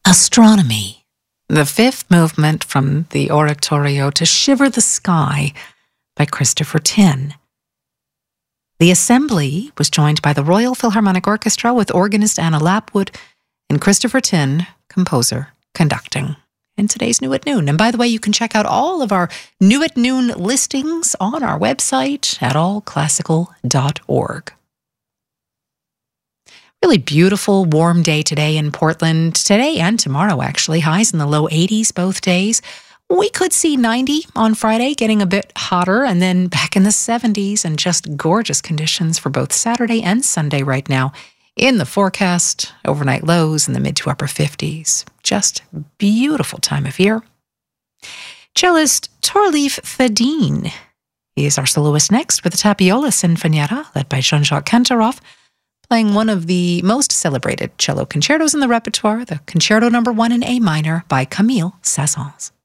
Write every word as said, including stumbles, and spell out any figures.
Astronomy, the fifth movement from the oratorio To Shiver the Sky by Christopher Tin. The assembly was joined by the Royal Philharmonic Orchestra with organist Anna Lapwood and Christopher Tin, composer, conducting in today's New at Noon. And by the way, you can check out all of our New at Noon listings on our website at all classical dot org. Really beautiful, warm day today in Portland. Today and tomorrow, actually. Highs in the low eighties both days. We could see ninety on Friday, getting a bit hotter, and then back in the seventies, and just gorgeous conditions for both Saturday and Sunday right now. In the forecast, overnight lows in the mid to upper fifties. Just beautiful time of year. Cellist Torleif Fedin is our soloist next with the Tapiola Sinfonietta, led by Jean-Jacques Kantaroff, playing one of the most celebrated cello concertos in the repertoire, the Concerto Number One in A minor by Camille Saint-Saëns.